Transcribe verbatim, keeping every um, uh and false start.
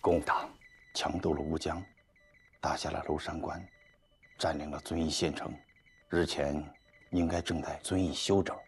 共党强渡了乌江，打下了娄山关，占领了遵义县城，日前应该正在遵义休整。